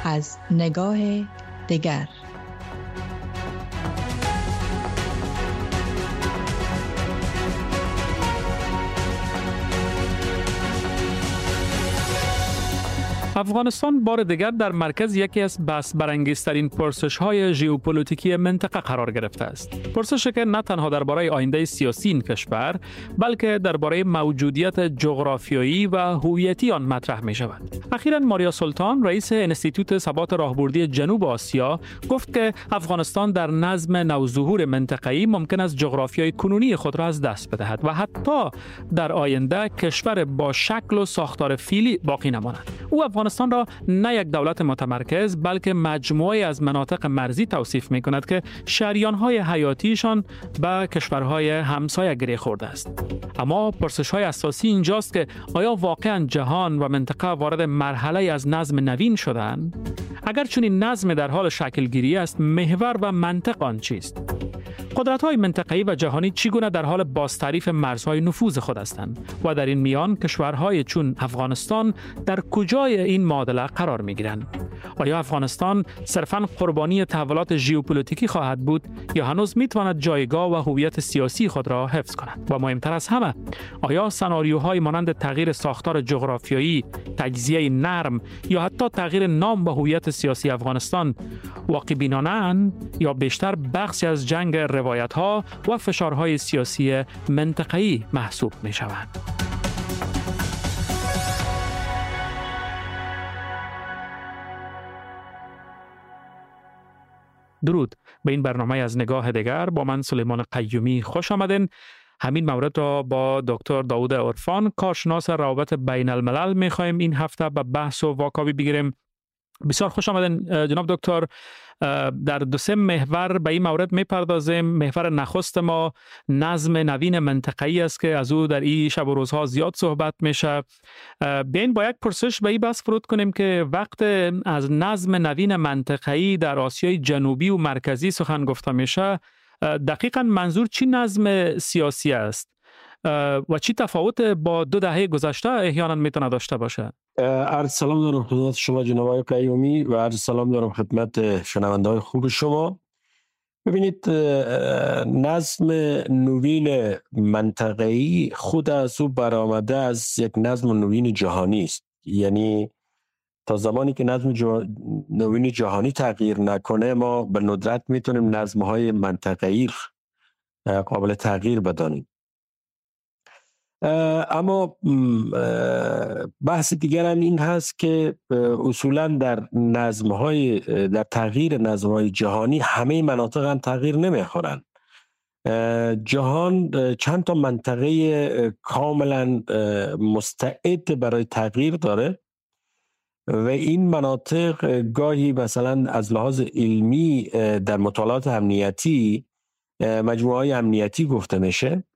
از نگاه دیگر. افغانستان بار دیگر در مرکز یکی از بحث برانگیزترین پرسش‌های ژئوپلیتیکی منطقه قرار گرفته است. پرسشی که نه تنها درباره آینده سیاسی این کشور، بلکه درباره موجودیت جغرافیایی و هویتی آن مطرح می‌شود. اخیراً ماریا سلطان، رئیس انستیتوت ثبات راهبردی جنوب آسیا، گفت که افغانستان در نظم نوظهور منطقه‌ای ممکن است جغرافیای کنونی خود را از دست بدهد و حتی در آینده کشور با شکل و ساختار فیلی باقی نماند. او افغانستان را نه یک دولت متمرکز بلکه مجموعه از مناطق مرزی توصیف می کند که شریان‌های حیاتیشان به کشورهای همسایه گره خورده است. اما پرسش‌های اساسی اینجاست که آیا واقعاً جهان و منطقه وارد مرحله از نظم نوین شدند؟ اگر چنین نظم در حال شکلگیری است، محور و منطق آن چیست؟ قدرت‌های منطقه‌ای و جهانی چگونه در حال بازتعریف مرزهای نفوذ خود هستند و در این میان کشورهای چون افغانستان در کجای این معادله قرار می‌گیرند؟ آیا افغانستان صرفاً قربانی تحولات ژئوپلیتیکی خواهد بود یا هنوز می‌تواند جایگاه و هویت سیاسی خود را حفظ کند؟ و مهمتر از همه، آیا سناریوهای مانند تغییر ساختار جغرافیایی، تجزیه نرم یا حتی تغییر نام و هویت سیاسی افغانستان واقع بینانه‌اند یا بیشتر بخشی از جنگ روایت‌ها و فشارهای سیاسی منطقه‌ای محسوب می‌شوند؟ درود، به این برنامه از نگاه دیگر با من سلیمان قیومی خوش آمدین. همین مورد را با دکتر داود عرفان، کارشناس روابط بین الملل می‌خوایم این هفته به بحث و واکاوی بگیریم. بسیار خوش آمدین جناب دکتر. در دو سه محور به این مورد میپردازیم. محور نخست ما نظم نوین منطقه‌ای است که از او در این شب و روزها زیاد صحبت میشه. بیاین با یک پرسش به این بحث فرود کنیم که وقت از نظم نوین منطقه‌ای در آسیای جنوبی و مرکزی سخن گفته میشه، دقیقاً منظور چی نظم سیاسی است و چی تفاوت با 2 دهه گذشته احیانا میتونه داشته باشه؟ عرض سلام دارم خدمت شما جناب آقای قیومی و عرض سلام دارم خدمت شنونده‌های خوب شما. ببینید، نظم نوین منطقه‌ای خود از او برآمده از یک نظم نوین جهانی است. یعنی تا زمانی که نظم نوین جهانی تغییر نکنه، ما به ندرت میتونیم نظم‌های منطقه‌ای قابل تغییر بدانیم. اما بحث دیگر هم این هست که اصولاً در تغییر نظم‌های جهانی همه مناطق هم تغییر نمیخورن. جهان چند تا منطقه کاملاً مستعد برای تغییر داره و این مناطق گاهی مثلا از لحاظ علمی در مطالعات امنیتی مجموعه‌های امنیتی گفته میشه.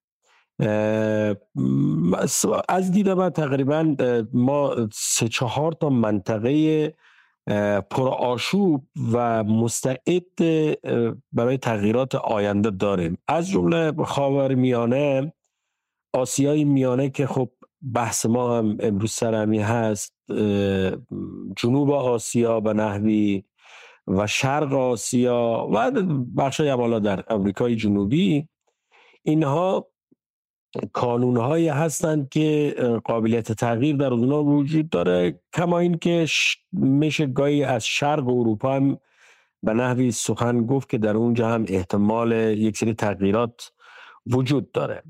از دید من تقریبا ما 3-4 تا منطقه پرآشوب و مستعد برای تغییرات آینده داریم، از جمله خاورمیانه، آسیای میانه که خب بحث ما هم امروز سرمی هست، جنوب آسیا به نحوی و شرق آسیا و بخشای بالا در امریکای جنوبی. اینها کانون‌هایی هستند که قابلیت تغییر در اونها وجود داره، کما این که میشه گاهی از شرق اروپا هم به نحوی سخن گفت که در اونجا هم احتمال یک سری تغییرات وجود داره.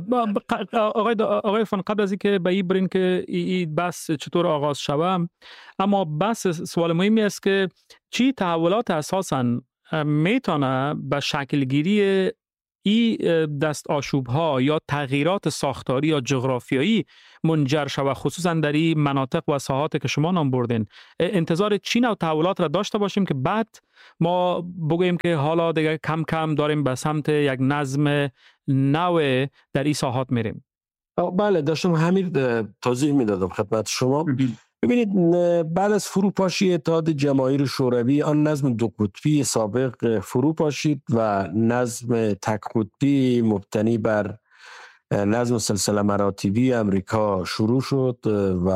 آقای فن، قبل از اینکه به این برین که این بحث چطور آغاز شوم، اما بحث سوال مهمی است که چی تحولات اساساً میتونه به شکلگیری این دست آشوب‌ها یا تغییرات ساختاری یا جغرافیایی منجر شود، خصوصا در این مناطق و ساحاتی که شما نام بردین؟ انتظار چی نوع تحولات را داشته باشیم که بعد ما بگوییم که حالا دیگه کم کم داریم به سمت یک نظم نو در این ساحات میریم؟ بله، داشتم همین توضیح میدادم خدمت شما. ببینید، بعد از فروپاشی اتحاد جماهیر شوروی، آن نظم 2 قطبی سابق فرو پاشید و نظم تک قطبی مبتنی بر نظم سلسله مراتبی امریکا شروع شد و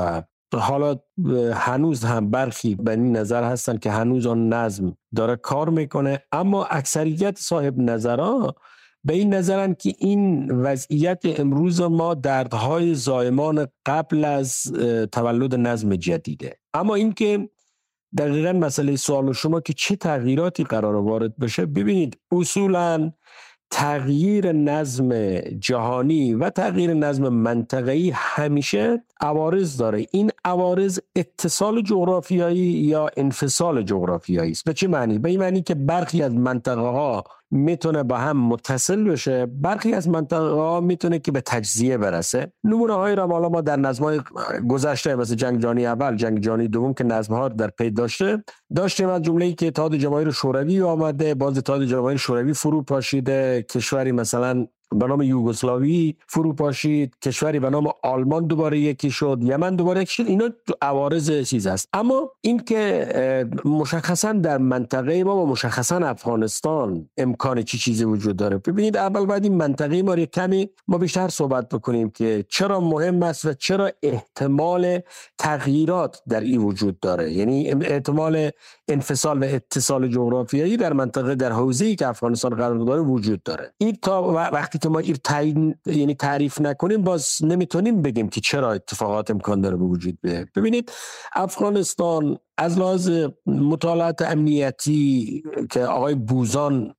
حالا هنوز هم برخی به این نظر هستن که هنوز آن نظم داره کار میکنه، اما اکثریت صاحب نظرها به این نظرن که این وضعیت امروز ما دردهای زایمان قبل از تولد نظم جدیده. اما این که دقیقاً مسئله سوال شما که چه تغییراتی قرار وارد بشه، ببینید اصولاً تغییر نظم جهانی و تغییر نظم منطقه‌ای همیشه عوارض داره. این عوارض اتصال جغرافیایی یا انفصال جغرافیایی است. به چه معنی؟ به این معنی که برخی از منطقه ها میتونه با هم متصل بشه، برخی از منطقه ها میتونه که به تجزیه برسه. نمونه هایی را ما در نظم‌های گذشته مثل جنگ جهانی اول، جنگ جهانی دوم که نظم‌ها در پی داشتیم از جمله‌ای که اتحاد جماهیر شوروی آمده، باز اتحاد جماهیر شوروی فرو پاشیده، کشوری مثلا به نام یوگسلاوی فرو پاشید، کشوری به نام آلمان دوباره یکی شد، یمن دوباره یکی شد. اینا عوارض چیز است. اما این که مشخصا در منطقه ما و مشخصا افغانستان امکان چیزی وجود داره. ببینید اول باید این منطقه ما رو کمی ما بیشتر صحبت بکنیم که چرا مهم است و چرا احتمال تغییرات در این وجود داره، یعنی احتمال انفصال و اتصال جغرافیایی در منطقه در حوزه‌ای که افغانستان قرار داره وجود داره. این تا وقتی که ما این تعریف نکنیم باز نمیتونیم بگیم که چرا اتفاقات امکان داره به وجود بیاد. ببینید افغانستان از لحاظ مطالعات امنیتی که آقای بوزان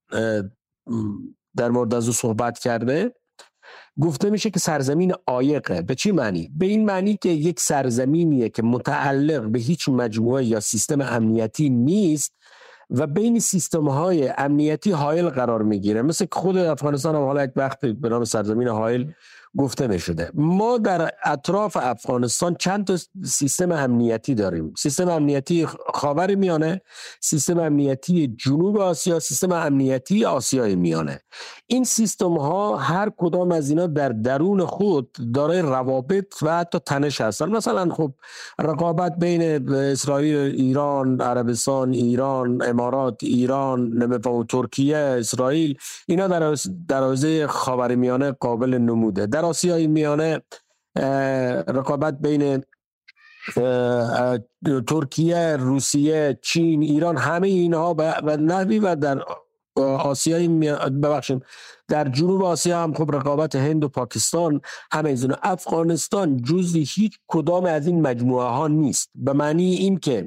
در مورد از او صحبت کرده، گفته میشه که سرزمین عایقه. به چی معنی؟ به این معنی که یک سرزمینیه که متعلق به هیچ مجموعه یا سیستم امنیتی نیست و بین سیستم‌های امنیتی حائل قرار میگیره. مثل خود افغانستان هم حالا یک وقت به نام سرزمین حائل گفته میشده. ما در اطراف افغانستان چند تا سیستم امنیتی داریم: سیستم امنیتی خاورمیانه، سیستم امنیتی جنوب آسیا، سیستم امنیتی آسیای میانه. این سیستم ها هر کدام از اینا در درون خود داره روابط و حتی تنش هستن. مثلا خب رقابت بین اسرائیل، ایران، عربستان، ایران، امارات، ایران، ترکیه، اسرائیل، اینا در حوزه خاورمیانه قابل نموده. در آسیای میانه رقابت بین ترکیه، روسیه، چین، ایران، همه اینها و نحوی، و در آسیای در جنوب آسیا هم خب رقابت هند و پاکستان، همه اینا. افغانستان جزء هیچ کدام از این مجموعه ها نیست، به معنی این که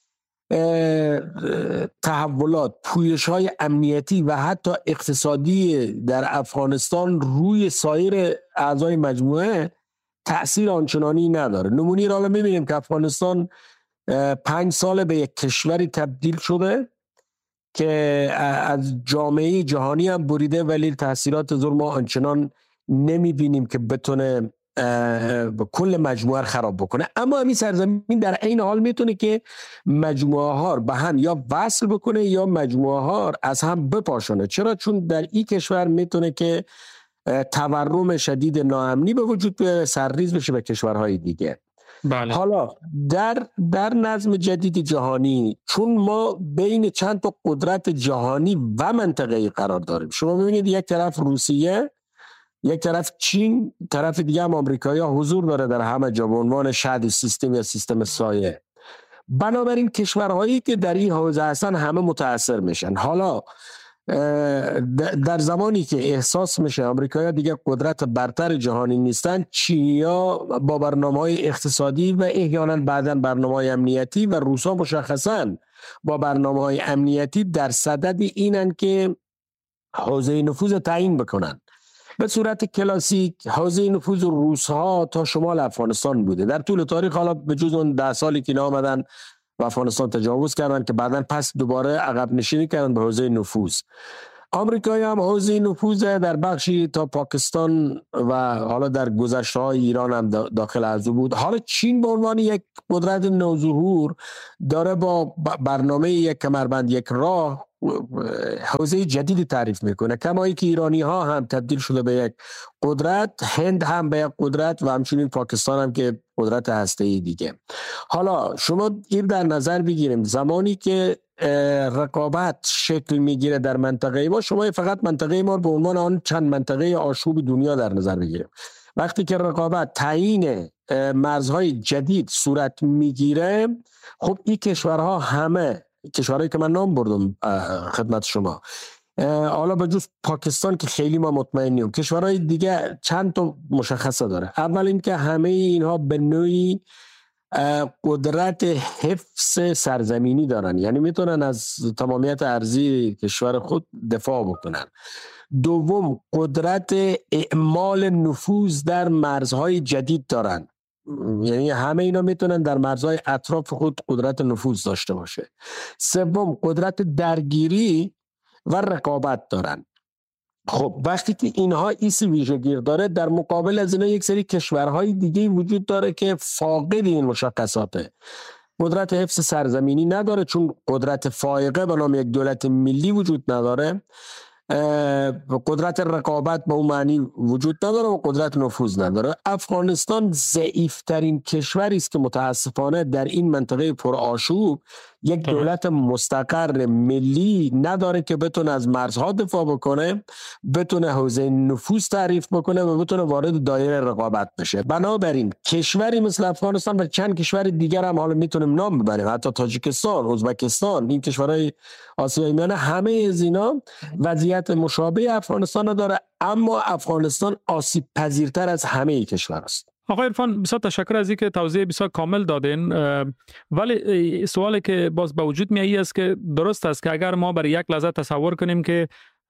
تحولات، پویش‌های امنیتی و حتی اقتصادی در افغانستان روی سایر اعضای مجموعه تأثیر آنچنانی نداره. نمونی را می‌بینیم که افغانستان 5 سال به یک کشوری تبدیل شده که از جامعه جهانی هم بریده، ولی تأثیرات ظلم آنچنان نمی‌بینیم که بتونه کل مجموعه رو خراب بکنه. اما همین سرزمین در عین حال میتونه که مجموعه ها به هم یا وصل بکنه یا مجموعه ها از هم بپاشونه. چرا؟ چون در این کشور میتونه که تورم شدید ناامنی به وجود بیاره، سرریز بشه به کشورهای دیگه. بله. حالا در نظم جدید جهانی، چون ما بین چند تا قدرت جهانی و منطقه‌ای قرار داریم، شما میبینید یک طرف روسیه، یک طرف چین، طرف دیگه هم آمریکایی‌ها حضور داره در همه جا به عنوان شادو سیستم یا سیستم سایه. بنابراین کشورهایی که در این حوزه هستن همه متاثر میشن. حالا در زمانی که احساس میشه آمریکایی‌ها دیگه قدرت برتر جهانی نیستن، چینی‌ها با برنامه‌های اقتصادی و احیانا بعداً برنامه‌های امنیتی و روس‌ها مشخصاً با برنامه‌های امنیتی در صدد اینن که حوزه نفوذ تعیین بکنن. به صورت کلاسیک حوزه نفوذ روس‌ها تا شمال افغانستان بوده در طول تاریخ، حالا به جز اون 10 سالی که آمدن و افغانستان تجاوز کردن که بعداً پس دوباره عقب نشینی کردن به حوزه نفوذ. آمریکایی هم حوزه نفوذ در بخشی تا پاکستان و حالا در گذشته‌های ایران هم داخل از او بود. حالا چین به عنوان یک قدرت نوظهور داره با برنامه یک کمربند یک راه حوزه جدیدی تعریف میکنه. کمایی که ایرانی ها هم تبدیل شده به یک قدرت، هند هم به یک قدرت و همچنین پاکستان هم که قدرت هسته‌ای دیگه. حالا شما این در نظر بگیریم زمانی که رقابت شکل میگیره در منطقه ما، شما فقط منطقه ما به عنوان آن چند منطقه آشوب دنیا در نظر بگیریم. وقتی که رقابت تعیین مرزهای جدید صورت میگیره، خب این کشورها، همه کشورهایی که من نام بردم خدمت شما، حالا به جز پاکستان که خیلی ما مطمئن نیم، کشورهای دیگه چند تا مشخصه داره. اول این که همه اینها به نوعی قدرت حفظ سرزمینی دارن، یعنی میتونن از تمامیت ارضی کشور خود دفاع بکنن. دوم، قدرت اعمال نفوذ در مرزهای جدید دارن، یعنی همه اینا میتونن در مرزهای اطراف خود قدرت نفوذ داشته باشه. سوم، قدرت درگیری و رقابت دارن. خب وقتی که اینها ایس ویژگی داره، در مقابل از اینا یک سری کشورهای دیگه وجود داره که فاقد این مشخصاته. قدرت حفظ سرزمینی نداره، چون قدرت فائقه به نام یک دولت ملی وجود نداره. قدرت رقابت به اون معنی وجود نداره و قدرت نفوذ نداره. افغانستان ضعیفترین کشوری است که متاسفانه در این منطقه پرآشوب یک دولت مستقر ملی نداره که بتونه از مرزها دفاع بکنه، بتونه حوزه نفوذ تعریف بکنه و بتونه وارد دایره رقابت بشه. بنابراین کشوری مثل افغانستان و چند کشور دیگر هم حالا میتونیم نام ببریم، حتی تاجیکستان، ازبکستان، این کشورهای آسیای میانه، همه از اینا وضعیت مشابه افغانستان داره، اما افغانستان آسیب پذیرتر از همه کشور است. آقای عرفان، بسیار تشکر از اینکه توضیح بسیار کامل دادین. ولی سوالی که باز به وجود میایی است که درست است که اگر ما برای یک لحظه تصور کنیم که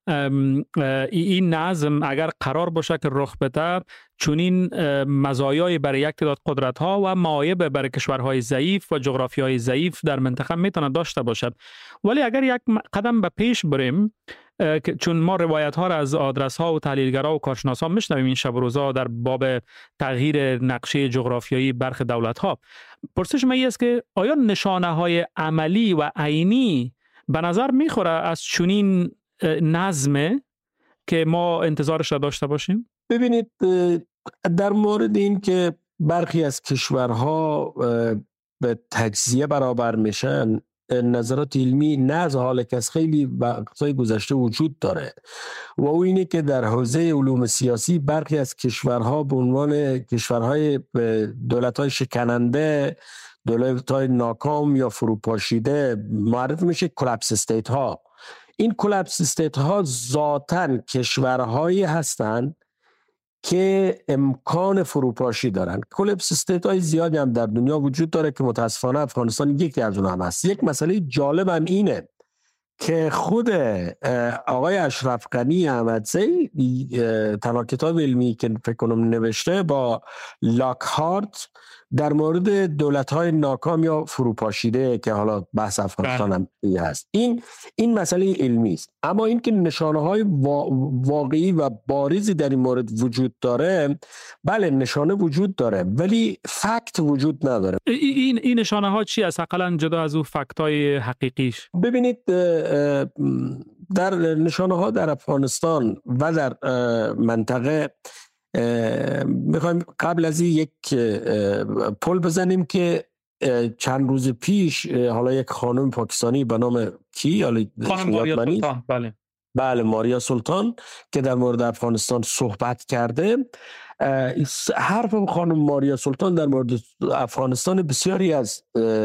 این نظم اگر قرار باشه که رخ بده، چون این مزایای برای یک تعداد قدرت ها و معایب برای کشورهای ضعیف و جغرافیای ضعیف در منطقه میتونه داشته باشد، ولی اگر یک قدم به پیش بریم، چون ما روایت ها را از آدرس ها و تحلیلگرا و کارشناسان میشنویم این شب و روزا در باب تغییر نقشه جغرافیایی برخی دولت ها، پرسش من است که آیا نشانه های عملی و عینی به نظر میخوره از چنین نظمه که ما انتظارش را داشته باشیم؟ ببینید، در مورد این که برخی از کشورها به تجزیه برابر میشن، نظرات علمی نه از حال که از خیلی وقتهای گذشته وجود داره و او اینه که در حوزه علوم سیاسی برخی از کشورها به عنوان کشورهای دولت‌های شکننده، دولت‌های ناکام یا فروپاشیده معرفی میشه کلپس استیت ها. این کلپس استیت ها ذاتاً کشورهایی هستند که امکان فروپاشی دارن. کلپس استیت های زیادی هم در دنیا وجود داره که متاسفانه افغانستان یکی از اونها هم هست. یک مسئله جالب هم اینه که خود آقای اشرف غنی احمدزی تنها کتاب علمی که فکر کنم نوشته با لاکهارت در مورد دولت‌های ناکام یا فروپاشیده که حالا بحث افغانستان هم هست، این مسئله علمی است. اما این که نشانه‌های واقعی و بارزی در این مورد وجود داره، بله نشانه وجود داره ولی فکت وجود نداره. این نشانه‌ها چی است حداقل جدا از اون فکت‌های حقیقیش؟ ببینید، در نشانه‌ها در افغانستان و در منطقه میخوایم قبل از این یک پل بزنیم که چند روز پیش حالا یک خانم پاکستانی به نام خانم ماریا سلطان، بله ماریا سلطان که در مورد افغانستان صحبت کرده، حرف خانم ماریا سلطان در مورد افغانستان بسیاری از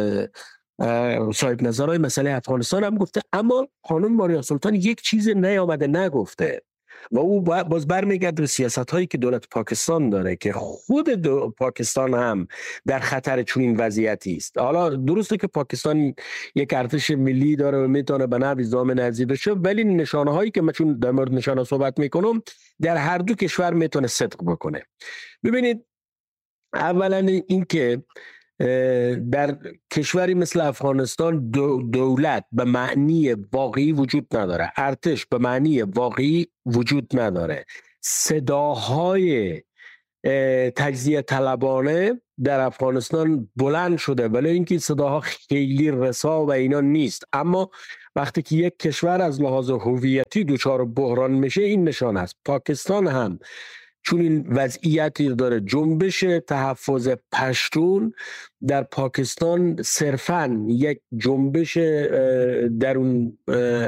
صاحب نظرهای مسئله افغانستان هم گفته، اما خانم ماریا سلطان یک چیز نیامده نگفته و او باز برمیگرده به سیاست هایی که دولت پاکستان داره که خود پاکستان هم در خطر چنین وضعیتی است. حالا درسته که پاکستان یک ارتش ملی داره و میتونه به نحوی ضامن ارضی بشه، ولی نشانه هایی که من چون در مورد نشانه صحبت میکنم در هر دو کشور میتونه صدق بکنه. ببینید، اولا این که در کشوری مثل افغانستان دولت به معنی واقعی وجود نداره، ارتش به معنی واقعی وجود نداره، صداهای تجزیه طلبانه در افغانستان بلند شده ولی اینکه صداها خیلی رسا و اینا نیست. اما وقتی که یک کشور از لحاظ هویتی دچار بحران میشه، این نشان است. پاکستان هم چون این وضعیتی داره، جنبش تحفظ پشتون در پاکستان صرفاً یک جنبش درون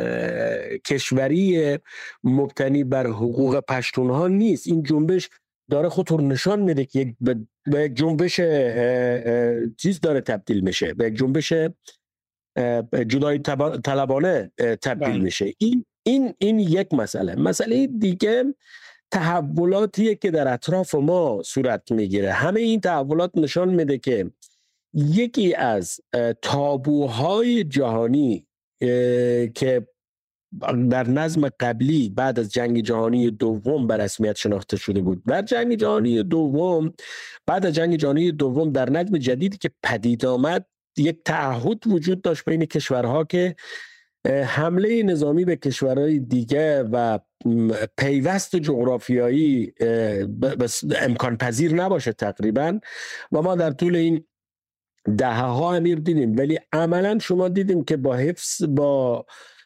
کشوری مبتنی بر حقوق پشتون ها نیست. این جنبش داره خودش نشان میده که به یک جنبش چیز داره تبدیل میشه، به یک جنبش جدایی طلبانه تبدیل میشه. این یک مسئله دیگه تحولاتیه که در اطراف ما صورت میگیره. همه این تحولات نشان میده که یکی از تابوهای جهانی که در نظم قبلی بعد از جنگ جهانی دوم به رسمیت شناخته شده بود، بعد از جنگ جهانی دوم در نظم جدیدی که پدید آمد یک تعهد وجود داشت بین کشورها که حمله نظامی به کشورهای دیگه و پیوست جغرافیایی امکان پذیر نباشه تقریبا. و ما در طول این دهه‌ها امیر دیدیم، ولی عملا شما دیدیم که با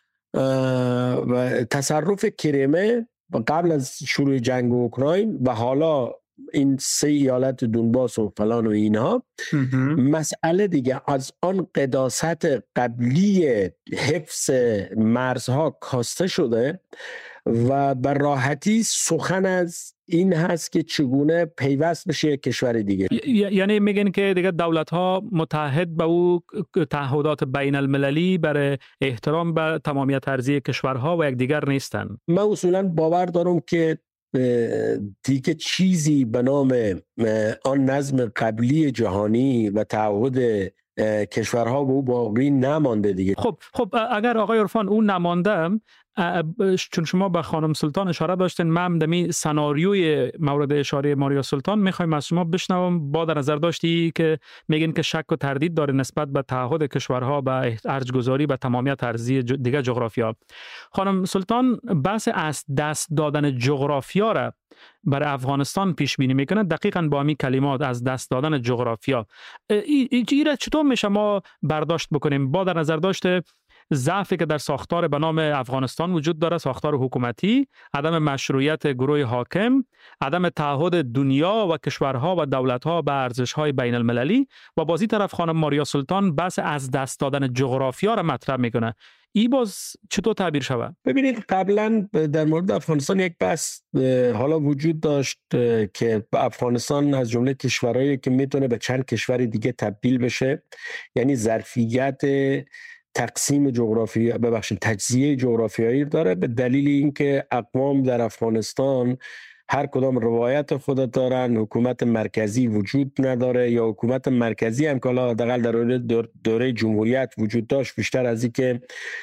تصرف کریمه قبل از شروع جنگ اوکراین و حالا این 3 ایالت دونباس و فلان و اینها، مسئله دیگه از آن قداست قبلی حفظ مرزها کاسته شده و بر راحتی سخن از این هست که چگونه پیوست بشه یک کشور دیگه. یعنی میگن که دیگه دولت‌ها متحد به او تعهدات بین المللی برای احترام به تمامیت ارضی کشورها و یکدیگر نیستن. من اصولاً باور دارم که دیگه چیزی به نام آن نظم قبلی جهانی و تعهد کشورها به او باقی نمانده دیگه. خب اگر آقای عرفان اون نمانده، چون شما به خانم سلطان اشاره داشتین، من دمی سناریوی مورد اشاره ماریا سلطان میخوایم از شما بشنوم. با در نظر داشتی که میگین که شک و تردید داره نسبت به تعهد کشورها به ارج‌گذاری به تمامیت ارضی دیگر جغرافیا. خانم سلطان بحث از دست دادن جغرافیا را برای افغانستان پیش بینی میکنه، دقیقاً با همین کلمات از دست دادن جغرافیا. این چطور میشه ما برداشت بکنیم با در نظر داشته ضعفی که در ساختار به نام افغانستان وجود داره، ساختار حکومتی، عدم مشروعیت گروه حاکم، عدم تعهد دنیا و کشورها و دولتها به ارزش‌های بین المللی، و بازی طرف خانم ماریا سلطان بحث از دست دادن جغرافیا را مطرح میکنه. این باز چطور تعبیر شود؟ ببینید، قبلا در مورد افغانستان یک بحث حالا وجود داشت که افغانستان از جمله کشورهایی که میتونه به چند کشور دیگه تبدیل بشه، یعنی ظرفیت تقسیم تجزیه جغرافیایی داره، به دلیل اینکه اقوام در افغانستان هر کدام روایت خود دارن، حکومت مرکزی وجود نداره، یا حکومت مرکزی هم که حداقل در دوره جمهوریت وجود داشت بیشتر از این که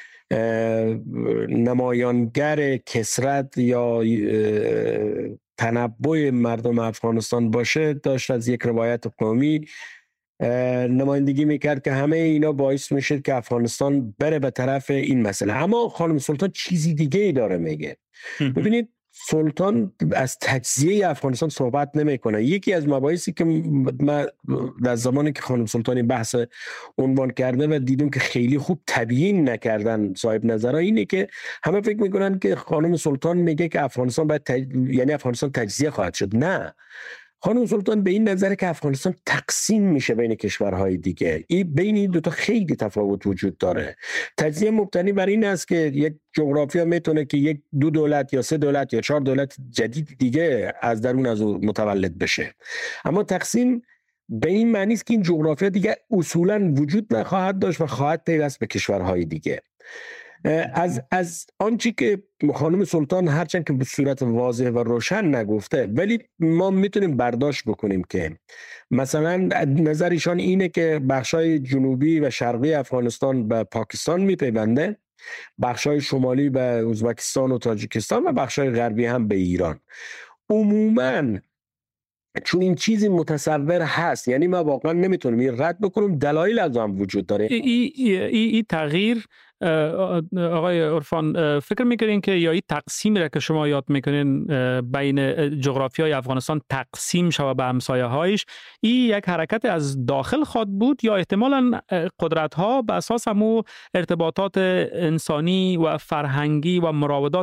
نمایانگر کثرت یا تنوع مردم افغانستان باشه، داشت از یک روایت قومی نمایندگی میکرد که همه اینا باعث میشه که افغانستان بره به طرف این مسئله. اما خانم سلطان چیزی دیگه ای داره میگه. ببینید، سلطان از تجزیه افغانستان صحبت نمیکنه. یکی از مباحثی که من در زمانی که خانم سلطان بحث عنوان کرده و دیدم که خیلی خوب تبیین نکردن صاحب نظرها، اینه که همه فکر میکنن که خانم سلطان میگه که افغانستان یعنی افغانستان تجزیه خواهد شد. نه، خانم سلطان به این نظره که افغانستان تقسیم میشه بین کشورهای دیگه. بین این دوتا خیلی تفاوت وجود داره. تجزیه مبتنی بر این است که یک جغرافیا میتونه که دو دولت یا 3 دولت یا 4 دولت جدید دیگه از درون از او متولد بشه. اما تقسیم به این معنی است که این جغرافیا دیگه اصولا وجود نخواهد داشت و خواهد پیوست به کشورهای دیگه. از آنچه که خانم سلطان هرچند که به صورت واضح و روشن نگفته، ولی ما میتونیم برداشت بکنیم که مثلا نظر ایشان اینه که بخشای جنوبی و شرقی افغانستان به پاکستان میپیونده، بخشای شمالی به ازبکستان و تاجیکستان و بخشای غربی هم به ایران. عموماً چون این چیزی متصور هست، یعنی ما واقعا نمیتونیم این رد بکنیم، دلایل از هم وجود داره. این تغییر آقای عرفان فکر میکنین که یا این تقسیم را که شما یاد میکنین بین جغرافیای افغانستان تقسیم شود به همسایه هایش، این یک حرکت از داخل خواهد بود یا احتمالاً قدرت ها به اساس همو ارتباطات انسانی و فرهنگی و مراودات